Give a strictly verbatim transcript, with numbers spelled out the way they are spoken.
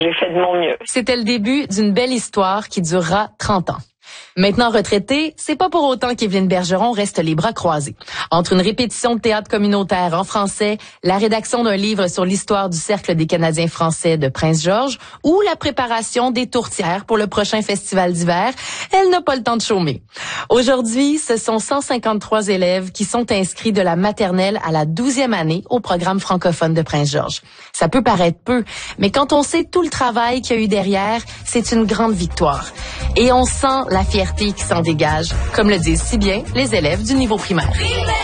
J'ai fait de mon mieux. C'était le début d'une belle histoire qui durera trente ans. Maintenant retraitée, c'est pas pour autant qu'Éveline Bergeron reste les bras croisés. Entre une répétition de théâtre communautaire en français, la rédaction d'un livre sur l'histoire du Cercle des Canadiens français de Prince-Georges ou la préparation des tourtières pour le prochain festival d'hiver, elle n'a pas le temps de chômer. Aujourd'hui, ce sont cent cinquante-trois élèves qui sont inscrits de la maternelle à la douzième année au programme francophone de Prince-Georges. Ça peut paraître peu, mais quand on sait tout le travail qu'il y a eu derrière, c'est une grande victoire. Et on sent la fierté qui s'en dégage, comme le disent si bien les élèves du niveau primaire.